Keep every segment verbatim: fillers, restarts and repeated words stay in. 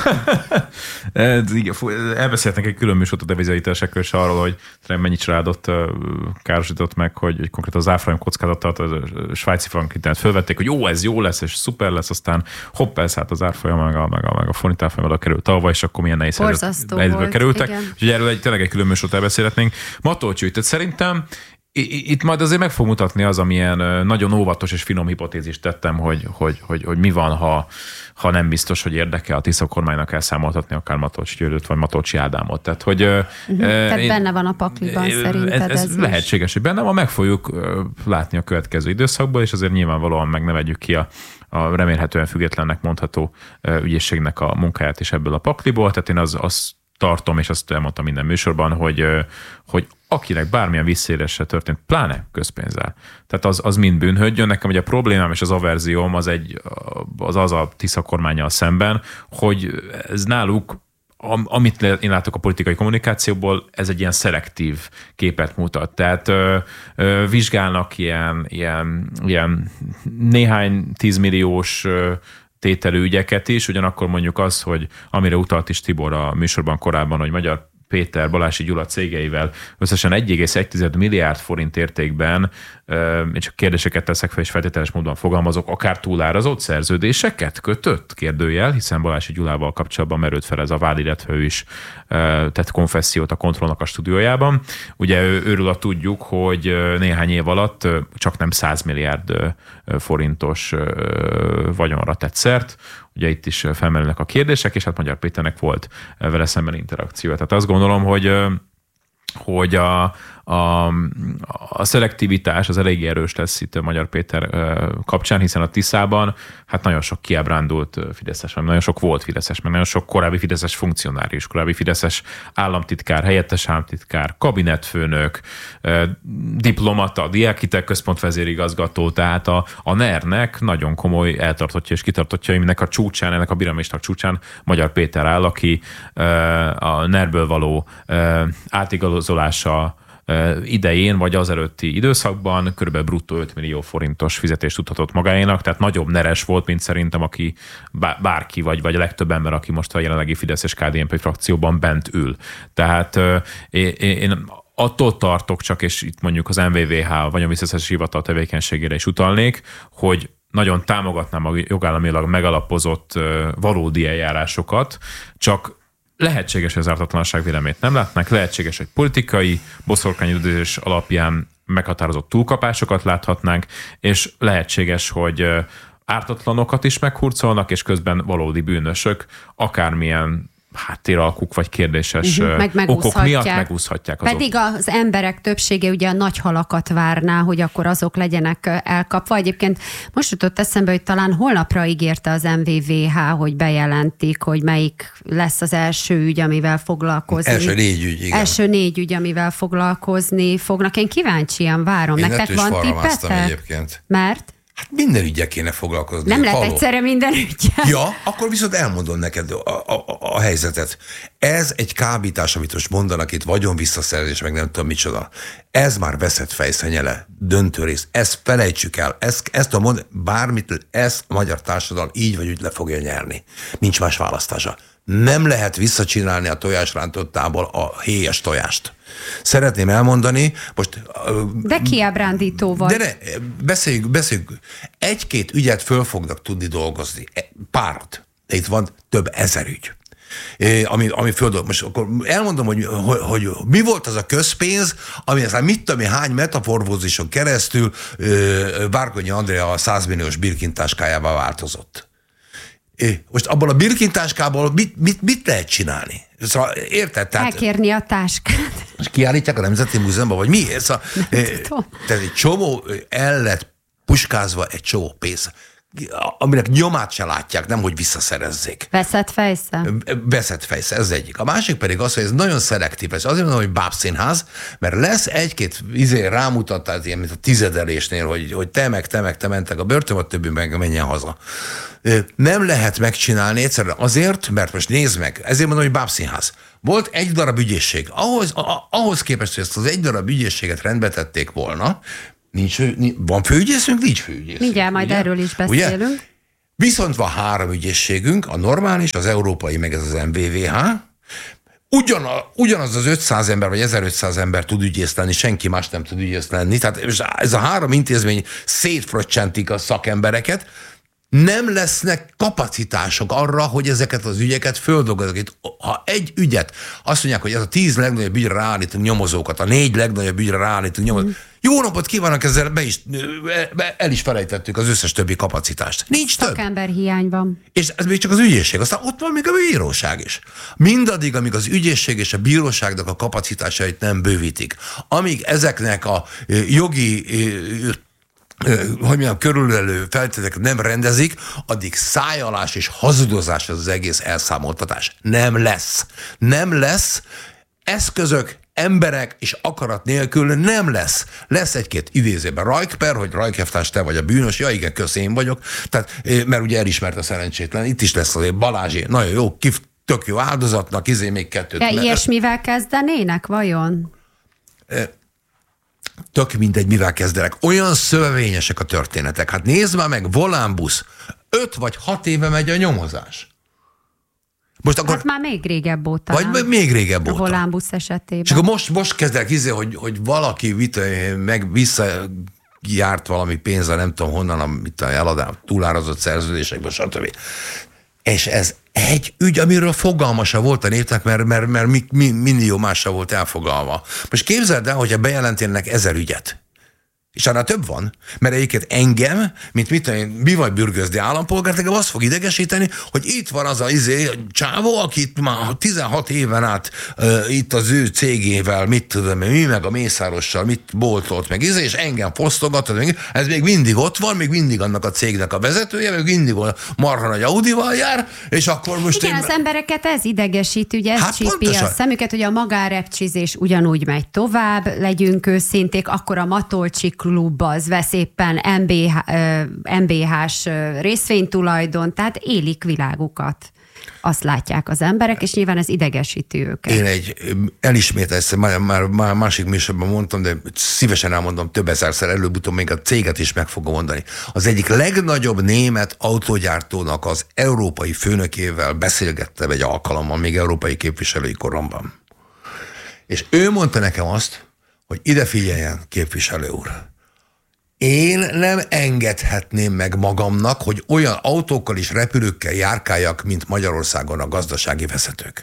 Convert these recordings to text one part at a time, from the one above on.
Elbeszélhetnek egy külön műsort a devizahitelsekről és arról, hogy mennyit rádott, károsított meg, hogy, hogy konkrétan az árfolyam kockázatát a svájci frank hitelt fölvették, hogy jó, ez jó lesz, és szuper lesz, aztán hopp, elszállt az árfolyam, meg a, meg a, meg a forint árfolyam oda került tavaly, és akkor milyen nehéz helyzetbe kerültek. Úgyhogy erről egy, tényleg egy külön műsort elbeszélhetnénk. Matolcsy, tehát szerintem itt majd azért meg fog mutatni az, amilyen nagyon óvatos és finom hipotézist tettem, hogy, hogy, hogy, hogy mi van, ha, ha nem biztos, hogy érdekel a Tisza kormánynak elszámoltatni akár Matolcsy Györgyöt vagy Matolcsy Ádámot. Tehát, hogy, uh-huh. e, Tehát én, benne van a pakliban szerinted ez, ez, ez lehetséges, hogy benne van, meg fogjuk látni a következő időszakban, és azért nyilvánvalóan meg ne vegyük ki a, a remélhetően függetlennek mondható ügyészségnek a munkáját is ebből a pakliból. Tehát én az, az tartom, és azt elmondtam minden műsorban, hogy, hogy akinek bármilyen visszaélésre történt, pláne közpénzzel. Tehát az, az mind bűnhődjön. Nekem ugye a problémám és az averzióm az egy, az, az a Tisza kormánnyal szemben, hogy ez náluk, amit én látok a politikai kommunikációból, ez egy ilyen szelektív képet mutat. Tehát ö, ö, vizsgálnak ilyen, ilyen, ilyen néhány tízmilliós ö, tételű ügyeket is, ugyanakkor mondjuk az, hogy amire utalt is Tibor a műsorban korábban, hogy Magyar Péter, Balási Gyula cégeivel összesen egy egész egy milliárd forint értékben, én csak kérdéseket teszek fel, és feltételes módon fogalmazok, akár túlárazott szerződéseket kötött? Kérdőjel, hiszen Balási Gyulával kapcsolatban merült fel ez a vád, illetve ő is tett konfessziót a Kontrollnak a stúdiójában. Ugye őről tudjuk, hogy néhány év alatt csak nem száz milliárd forintos vagyonra tett szert. Ugye itt is felmerülnek a kérdések, és hát Magyar Péternek volt vele szemben interakció. Tehát azt gondolom, hogy, hogy a, a, a szelektivitás az eléggé erős lesz itt Magyar Péter kapcsán, hiszen a Tiszában hát nagyon sok kiábrándult fideszes, nagyon sok volt fideszes, meg nagyon sok korábbi fideszes funkcionárius, korábbi fideszes államtitkár, helyettes államtitkár, kabinetfőnök, diplomata, diákhitel központ vezérigazgató, tehát a, a en e er-nek nagyon komoly eltartottja és kitartottja, aminek a csúcsán, ennek a piramisnak csúcsán Magyar Péter áll, aki a en e er-ből való átigazolása idején, vagy az előtti időszakban körülbelül bruttó öt millió forintos fizetést tudhatott magáénak, tehát nagyobb neres volt, mint szerintem aki bárki, vagy, vagy a legtöbb ember, aki most a jelenlegi Fidesz és ká dé en pé frakcióban bent ül. Tehát én attól tartok csak, és itt mondjuk az em vé vé há, vagy a Visszaszerzési Hivatal tevékenységére is utalnék, hogy nagyon támogatnám a jogállamilag megalapozott valódi eljárásokat, csak lehetséges, hogy az ártatlanság véleményt nem látnak, lehetséges, hogy politikai boszorkányüldözés alapján meghatározott túlkapásokat láthatnánk, és lehetséges, hogy ártatlanokat is meghurcolnak, és közben valódi bűnösök, akármilyen háttéralkuk vagy kérdéses uh-huh, meg okok miatt megúszhatják. Pedig az emberek többsége ugye a nagy halakat várná, hogy akkor azok legyenek elkapva. Egyébként most jutott eszembe, hogy talán holnapra ígérte az em vé vé há, hogy bejelentik, hogy melyik lesz az első ügy, amivel foglalkozni. Első négy ügy, igen. Első négy ügy, amivel foglalkozni fognak. Én kíváncsian várom. Én Nektek van tippetek? Egyébként. Mert? Hát minden ügyel kéne foglalkozni. Nem lehet egyszerre minden ügyel. Ja, akkor viszont elmondom neked a, a, a helyzetet. Ez egy kábítás, amit most mondanak itt, vagyon visszaszerzés, meg nem tudom micsoda. Ez már veszett fejszennyele, döntő rész. Ezt felejtsük el. Ezt, ezt a mond, bármit, ezt a magyar társadalom így vagy úgy le fogja nyerni. Nincs más választása. Nem lehet visszacsinálni a tojásrántottából a héjas tojást. Szeretném elmondani, most... De kiábrándító vagy. De ne, beszéljük, beszéljük. Egy-két ügyet föl fognak tudni dolgozni. Párat. De itt van több ezer ügy. Ami, ami földolg. Most akkor elmondom, hogy, hogy, hogy mi volt az a közpénz, ami aztán mit tudom én, hány metaformózison keresztül Várkonyi Andrea a száz milliós birkintáskájává változott. Most abból a birkintáskából mit, mit, mit lehet csinálni? Szóval, érted? Tehát, elkérni a táskát. És kiállítják a Nemzeti Múzeumban, vagy mi? Szóval, tehát egy csomó el lett puskázva egy csomó pénz, aminek nyomát se látják, nem hogy visszaszerezzék. Veszett fejsze? Veszett fejsze, ez egyik. A másik pedig az, hogy ez nagyon szelektív. Ez azért mondom, hogy bábszínház, mert lesz egy-két izé rámutatás, ilyen, mint a tizedelésnél, hogy, hogy te meg, te meg, te mentek a börtönbe, többi meg menjen haza. Nem lehet megcsinálni egyszerűen azért, mert most nézd meg, ezért mondom, hogy bábszínház. Volt egy darab ügyészség. Ahhoz, ahhoz képest, hogy ezt az egy darab ügyészséget rendbe tették volna, nincs, van főügyészünk, nincs főügyészünk. Mindjárt majd ugye? erről is beszélünk. Ugye? Viszont van három ügyészségünk, a normális, az európai, meg ez az em vé vé há. Ugyan, ugyanaz az ötszáz ember, vagy ezerötszáz ember tud ügyész lenni, senki más nem tud ügyész lenni. Tehát ez a három intézmény szétfröccsentik a szakembereket, nem lesznek kapacitások arra, hogy ezeket az ügyeket földolgozzák. Ha egy ügyet azt mondják, hogy ez a tíz legnagyobb ügyre ráállítunk nyomozókat, a négy legnagyobb ügyre ráállítunk nyomozókat, mm. jó napot kívánok, ezzel be is, be, el is felejtettük az összes többi kapacitást. Nincs több. Szakember hiány van. És ez még csak az ügyészség. Aztán ott van még a bíróság is. Mindaddig, amíg az ügyészség és a bíróságnak a kapacitásait nem bővítik, amíg ezeknek a jogi hogy mondjam, körülölő feltételeket nem rendezik, addig szájalás és hazudozás az, az egész elszámoltatás. Nem lesz. Nem lesz. Eszközök, emberek és akarat nélkül nem lesz. Lesz egy-két idézőben rajkper, hogy rajkeftás, te vagy a bűnös, ja igen, kösz, én vagyok. Tehát, mert ugye elismert a szerencsétlen. Itt is lesz azért Balázsi, nagyon jó, kif, tök jó áldozatnak, izé még kettőt. Ja, ilyesmivel kezdenének vajon? Tök mindegy, mivel kezdenek. Olyan szövevényesek a történetek. Hát nézd már meg, Volánbusz, öt vagy hat éve megy a nyomozás. Most akkor, hát már még régebb óta. Vagy nem? Még régebb óta. A Volánbusz esetében. És akkor most, most kezdek izé, hogy, hogy valaki vita, meg visszajárt valami pénzzel, nem tudom honnan, amit eladás, túlárazott szerződésekből, stb. És ez egy ügy, amiről fogalmasa volt a népnek, mert, mert, mert mi, mi, millió másra volt elfogalva. Most képzeld el, hogyha bejelentenek ezer ügyet. És annál több van, mert egyébként engem, mint mit tudom én, mi vagy bürgözdi állampolgárt, nekem azt fog idegesíteni, hogy itt van az a izé, csávó, akit már tizenhat éven át uh, itt az ő cégével, mit tudom én, mi meg a Mészárossal, mit boltolt meg izé, és engem fosztogat, ez még mindig ott van, még mindig annak a cégnek a vezetője, még mindig a marha nagy Audival jár, és akkor most... Igen, én... az embereket ez idegesít, ugye ez hát csípi pontosan. A szemüket, hogy a magárepcsizés ugyanúgy megy tovább, legyünk őszinték, akkor a Matolcsi klub az vesz éppen em bé hás részvénytulajdon, tehát élik világukat. Azt látják az emberek, és nyilván ez idegesíti őket. Én egy elismétel, már, már, már másik műsorban mondtam, de szívesen elmondom több ezerszer, előbb-utóbb még a céget is meg fogom mondani. Az egyik legnagyobb német autógyártónak az európai főnökével beszélgettem egy alkalommal, még európai képviselői koromban. És ő mondta nekem azt, hogy ide figyeljen, képviselő úr. Én nem engedhetném meg magamnak, hogy olyan autókkal és repülőkkel járkáljak, mint Magyarországon a gazdasági vezetők.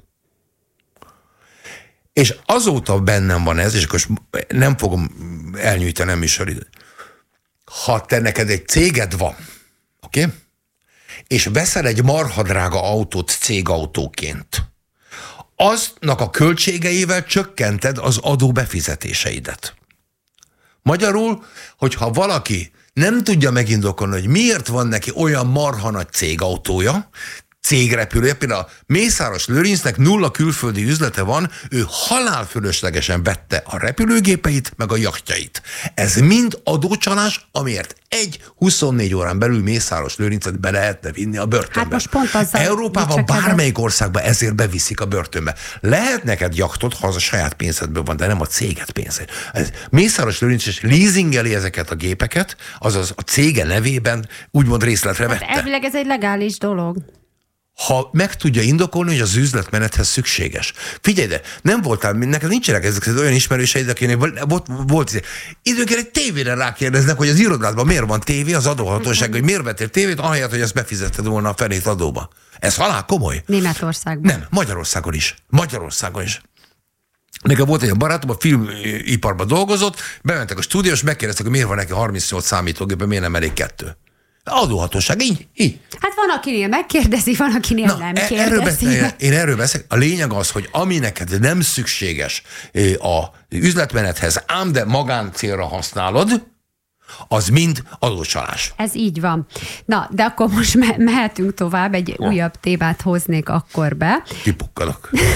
És azóta bennem van ez, és akkor nem fogom elnyújtani a műsoridőt. Ha te neked egy céged van, oké? Okay? És veszel egy marhadrága autót cégautóként, aznak a költségeivel csökkented az adó befizetéseidet. Magyarul, hogyha valaki nem tudja megindokolni, hogy miért van neki olyan marha nagy cégautója, cégrepülője, például a Mészáros Lőrincnek nulla külföldi üzlete van, ő halálfölöslegesen vette a repülőgépeit, meg a jachtjait. Ez mind adócsalás, amiért egy huszonnégy órán belül Mészáros Lőrincet be lehetne vinni a börtönbe. Hát most pont azzal, Európában bármelyik országban ezért beviszik a börtönbe. Lehet neked jachtot, ha az a saját pénzedből van, de nem a céget pénzed. Mészáros Lőrinc is leasingeli ezeket a gépeket, azaz a cége nevében úgymond részletre vette. Hát elvileg ez egy legális dolog. Ha meg tudja indokolni, hogy az üzletmenethez szükséges. Figyelj, de nem voltál, neked nincsenek ezek az olyan ismerőseid, akinek volt, volt időnként egy tévére rákérdeznek, hogy az irodádban miért van tévé, az adóhatóság, hogy miért vettél tévét, ahelyett, hogy ezt befizetted volna a felét adóba. Ez halál komoly. Németországban. Nem, Magyarországon is. Magyarországon is. Nekem volt egy barátom, a filmiparban dolgozott, bementek a stúdió, és megkérdeztek, hogy miért van neki harmincnyolc számítógépen, miért nem elég kettő. Adóhatóság, így, így. Hát van, akinél megkérdezi, van, akinél Na, nem kérdezi. Erről beszél, én erről beszélek. A lényeg az, hogy ami neked nem szükséges a üzletmenethez, ám de magáncélra használod, az mind adócsalás. Ez így van. Na, de akkor most me- mehetünk tovább, egy ja. újabb témát hoznék akkor be. Kipukkadok.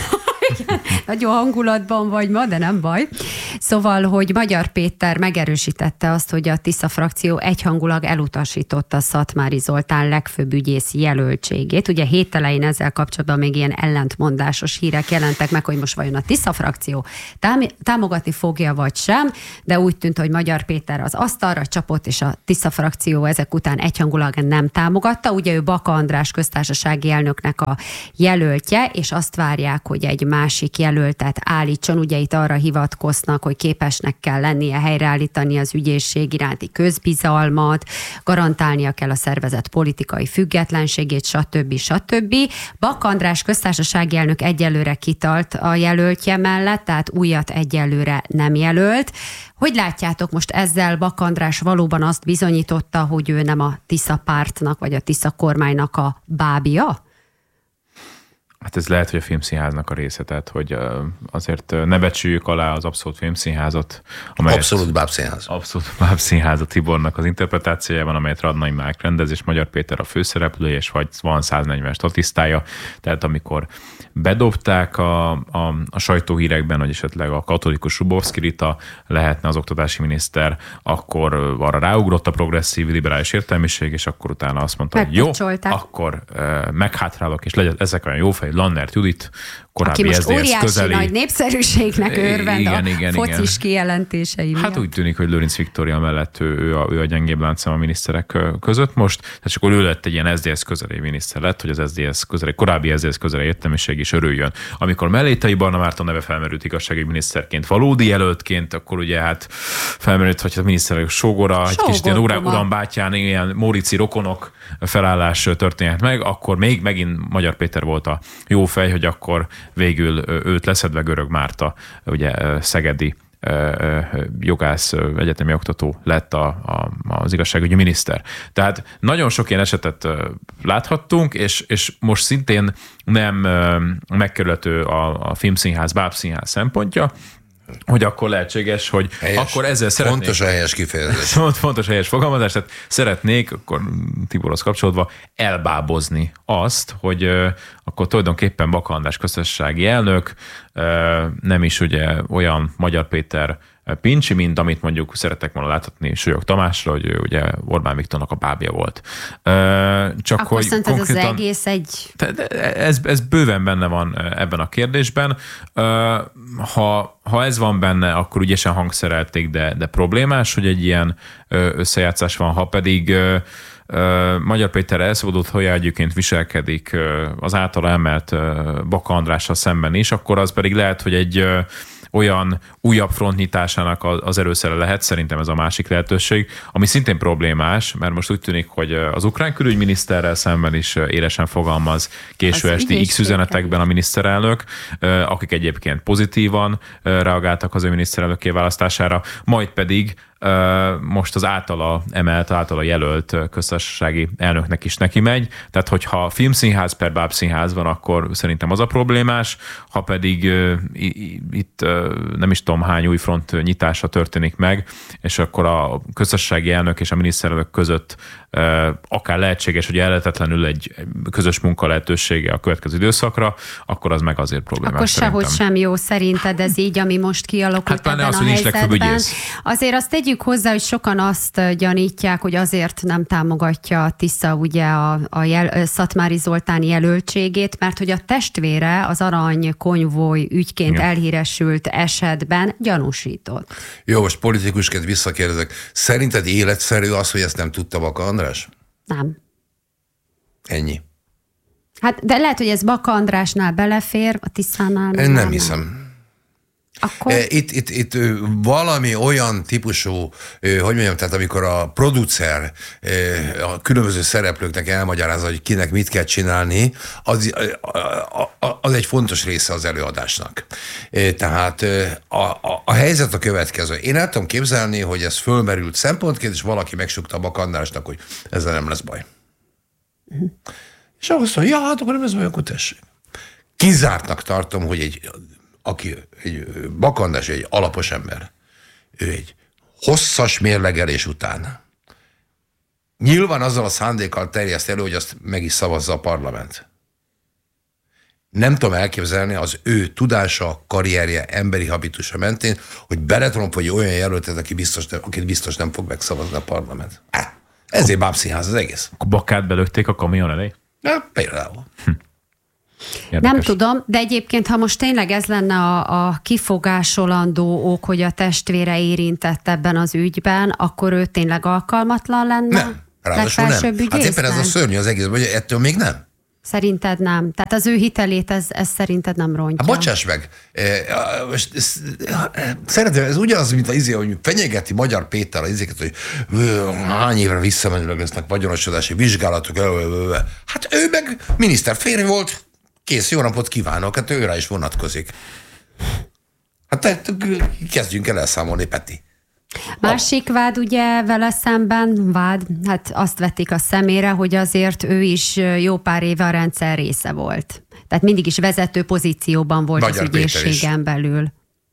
Nagyon hangulatban vagy ma, de nem baj. Szóval, hogy Magyar Péter megerősítette azt, hogy a Tisza frakció egyhangulag elutasította Szatmári Zoltán legfőbb ügyész jelöltségét. Ugye hét elején ezzel kapcsolatban még ilyen ellentmondásos hírek jelentek meg, hogy most vajon a Tisza frakció támogatni fogja vagy sem, de úgy tűnt, hogy Magyar Péter az asztalra csapott, és a Tisza frakció ezek után egyhangulag nem támogatta. Ugye ő Baka András köztársasági elnöknek a jelöltje, és azt várják, hogy egy másik jelöltet állítson. Ugye itt arra hivatkoznak, hogy képesnek kell lennie helyreállítani az ügyészség iránti közbizalmat, garantálnia kell a szervezet politikai függetlenségét, stb. stb. Baka András köztársasági elnök egyelőre kitart a jelöltje mellett, tehát újat egyelőre nem jelölt. Hogy látjátok, most ezzel Baka András valóban azt bizonyította, hogy ő nem a Tisza pártnak, vagy a Tisza kormánynak a bábja? Hát ez lehet, hogy a Filmszínháznak a része, tehát hogy azért ne becsüljük alá az Abszolút Filmszínházat. Abszolút Bábszínház. Abszolút Bábszínház a Tibornak az interpretációjában, amelyet Radnai Márk rendez, és Magyar Péter a főszereplője, és vagy van száznegyven statisztája. Tehát amikor bedobták a, a, a sajtóhírekben, hogy esetleg a katolikus Zsubovszky Rita lehetne az oktatási miniszter, akkor arra ráugrott a progresszív liberális értelmiség, és akkor utána azt mondta, hogy jó, akkor uh, meghátrálok, és legyen ezek olyan jófej, Lannert Judit, korábbi aki most es zé es óriási közeli. nagy népszerűségnek örvend igen, a igen, focis igen. kijelentései miatt. Hát úgy tűnik, hogy Lőrinc Viktória mellett ő, ő, a, ő a gyengébb láncszem a miniszterek között most, tehát csak ő lett egy ilyen es zé es közeli miniszter lett, hogy az es zé es közeli, korábbi es zé es közeli értelmiség is örüljön. Amikor Mellétai Barna Márton neve felmerült igazságügyi miniszterként, valódi jelöltként, akkor ugye hát felmerült, hogy a miniszterek sógora, egy kicsit ilyen uram, urambátyán, ilyen mórici rokonok felállás történhet meg, akkor még megint Magyar Péter volt a jó fej, hogy akkor végül őt leszedve Görög Márta, ugye szegedi jogász, egyetemi oktató lett a, a, az igazságügyi miniszter. Tehát nagyon sok ilyen esetet láthattunk, és, és most szintén nem megkerülhető a, a Filmszínház, Bábszínház szempontja, hogy akkor lehetséges, hogy helyes, akkor ezzel szeretnék... Fontos a helyes kifejezés. Fontos a helyes fogalmazás, tehát szeretnék, akkor Tiborhoz kapcsolódva elbábozni azt, hogy uh, akkor tulajdonképpen Baka András köztársasági elnök uh, nem is ugye olyan Magyar Péter Pincsi, mint amit mondjuk szeretek volna láthatni Sőjog Tamásra, hogy ő ugye Orbán Viktornak a bábja volt. Csak akkor hogy szerinted konkrétan, az egész egy... Ez, ez bőven benne van ebben a kérdésben. Ha, ha ez van benne, akkor ügyesen hangszerelték, de, de problémás, hogy egy ilyen összejátszás van. Ha pedig Magyar Péter elszabadult hajjágyűként viselkedik az általa emelt Baka Andrással szemben is, akkor az pedig lehet, hogy egy olyan újabb front nyitásának az erőszere lehet, szerintem ez a másik lehetőség, ami szintén problémás, mert most úgy tűnik, hogy az ukrán külügyminiszterrel szemben is élesen fogalmaz késő az esti X üzenetekben a miniszterelnök, akik egyébként pozitívan reagáltak az ő miniszterelnökké választására, majd pedig most az általa emelt, általa jelölt köztársasági elnöknek is neki megy. Tehát, hogyha Filmszínház per Bábszínház van, akkor szerintem az a problémás, ha pedig uh, itt uh, nem is tudom hány új front nyitása történik meg, és akkor a köztársasági elnök és a miniszterelnök között uh, akár lehetséges, hogy ellehetetlenül egy közös munka lehetősége a következő időszakra, akkor az meg azért problémás. Akkor szerintem. sehogy sem jó szerinted ez így, ami most kialakult hát ebben az, a helyzetben. Azért azt tegyük hozzá, hogy sokan azt gyanítják, hogy azért nem támogatja a Tisza ugye a, a jel, Szatmári Zoltán jelöltségét, mert hogy a testvére az Arany konvoj ügyként ja. elhíresült esetben gyanúsított. Jó, most politikusként visszakérdezek. Szerinted életszerű az, hogy ezt nem tudta Baka András? Nem. Ennyi. Hát, de lehet, hogy ez Baka Andrásnál belefér, a Tiszánál nem. Nem hiszem. Akkor... Itt, itt, itt valami olyan típusú, hogy mondjam, tehát amikor a producer a különböző szereplőknek elmagyarázza, hogy kinek mit kell csinálni, az, az egy fontos része az előadásnak. Tehát a, a, a helyzet a következő. Én el tudom képzelni, hogy ez fölmerült szempontként, és valaki megsukta a Baka Andrásnak, hogy ezzel nem lesz baj. Uh-huh. És azt mondja, ja, hát akkor nem lesz baj, akkor tessék. Kizártnak tartom, hogy egy aki egy Baka András, egy alapos ember, ő egy hosszas mérlegelés után nyilván azzal a szándékkal terjeszt elő, hogy azt meg is szavazza a parlament. Nem tudom elképzelni az ő tudása, karrierje, emberi habitusa mentén, hogy beletrompolj olyan jelöltet, aki biztos, akit biztos nem fog megszavazni a parlament. Hát, ezért bábszínház az egész. Akkor Bakát belőtték a kamion elé? Na, például. Hm. Nem tudom, de egyébként, ha most tényleg ez lenne a, a kifogásolandó ok, hogy a testvére érintett ebben az ügyben, akkor ő tényleg alkalmatlan lenne? Nem, ráadásul nem. Hát éppen ez a szörnyű az egész, hogy ettől még nem. Szerinted nem? Tehát az ő hitelét ez, ez szerinted nem rontja? Hát bocsáss meg! Szeretném, ez ugyanaz, mint az izé, hogy fenyegeti Magyar Péter az izéket, hogy hány évre visszamenőleg lesznek vagyonosodási vizsgálatok. Hát ő meg miniszterférj volt, kész, jó napot kívánok, hát őre is vonatkozik. Hát te, kezdjünk el elszámolni, Peti. Másik vád ugye vele szemben, vád, hát azt vették a szemére, hogy azért ő is jó pár éve a rendszer része volt. Tehát mindig is vezető pozícióban volt Magyar az ügyészségen belül.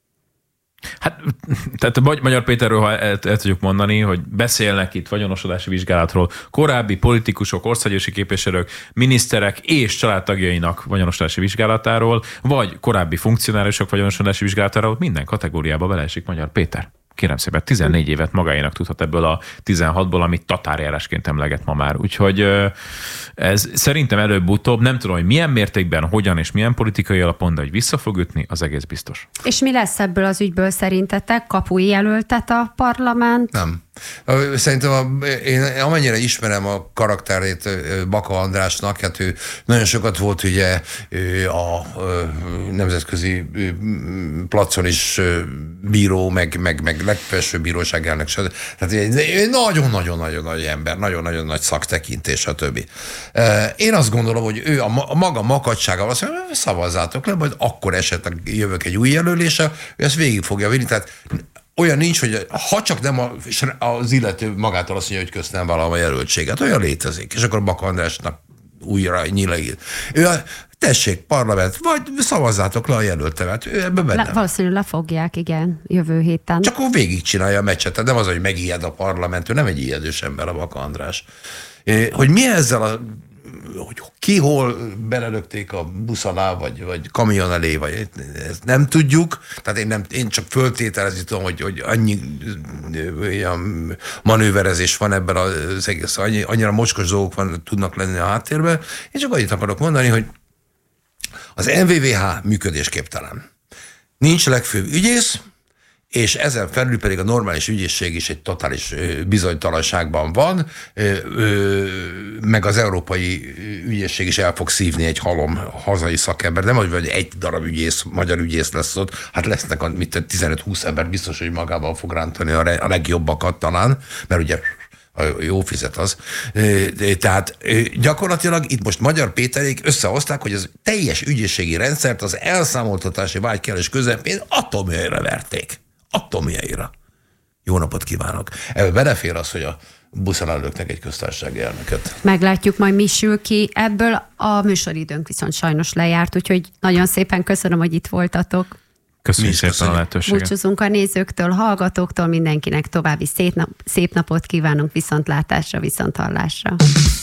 Hát, tehát Magyar Péterről, ha el, el tudjuk mondani, hogy beszélnek itt vagyonosodási vizsgálatról, korábbi politikusok, országgyűlési képviselők, miniszterek és családtagjainak vagyonosodási vizsgálatáról, vagy korábbi funkcionáriusok vagyonosodási vizsgálatáról, minden kategóriába beleesik Magyar Péter. Kérem szépen, tizennégy évet magáénak tudhat ebből a tizenhatból, amit tatárjárásként emleget ma már. Úgyhogy ez szerintem előbb-utóbb, nem tudom, hogy milyen mértékben, hogyan és milyen politikai alapon, de hogy vissza fog ütni, az egész biztos. És mi lesz ebből az ügyből szerintetek? Kapui jelöltet a parlament? Nem. Szerintem a, én amennyire ismerem a karakterét Baka Andrásnak, hát ő nagyon sokat volt ugye a nemzetközi placon is bíró, meg, meg, meg legfelsőbb bíróság elnök. Tehát egy nagyon-nagyon-nagyon nagy ember, nagyon-nagyon nagy szaktekintés, stb. Én azt gondolom, hogy ő a maga makacságával azt mondja, szavazzátok le, majd akkor esetleg jövök egy új jelölése, ő ezt végig fogja vinni. Tehát olyan nincs, hogy ha csak nem a, az illető magától azt mondja, hogy köszönöm valami jelöltséget, olyan létezik. És akkor Baka Andrásnak újra nyilaít. Ő a, tessék, parlament, vagy szavazzátok le a jelöltemet. Ő ebben benne. Le, valószínűleg lefogják, igen, jövő héten. Csak akkor végigcsinálja a meccset. Tehát nem az, hogy megijed a parlament, ő nem egy ijedős ember a Baka András. Hogy mi ezzel a hogy ki hol belelökték a busz alá, vagy, vagy kamion elé, vagy ezt nem tudjuk. Tehát én, nem, én csak föltételezni tudom, hogy, hogy annyi olyan manőverezés van ebben az egész, annyi, annyira mocskos dolgok van, tudnak lenni a háttérben. Én csak annyit akarok mondani, hogy az en vé vé há működésképtelen. Nincs legfőbb ügyész, és ezen felül pedig a normális ügyészség is egy totális bizonytalanságban van, meg az európai ügyészség is el fog szívni egy halom hazai szakember. Nem, hogy egy darab ügyész, magyar ügyész lesz ott, hát lesznek tizenöt-húsz ember biztos, hogy magával fog rántani a legjobbakat talán, mert ugye jó fizet az. Tehát gyakorlatilag itt most Magyar Péterék összehozták, hogy az teljes ügyészségi rendszert az elszámoltatási vágykelés közepén atomjaira verték. Atomjaira. Jó napot kívánok. Ebben belefér az, hogy a buszalelnöknek egy köztársasági elnököt. Meglátjuk, majd mi sül ki. Ebből a műsoridőnk viszont sajnos lejárt, úgyhogy nagyon szépen köszönöm, hogy itt voltatok. Köszönjük szépen köszönjük. A lehetőséget. Búcsúzunk a nézőktől, hallgatóktól, mindenkinek további szép, nap, szép napot kívánunk, viszontlátásra, viszonthallásra.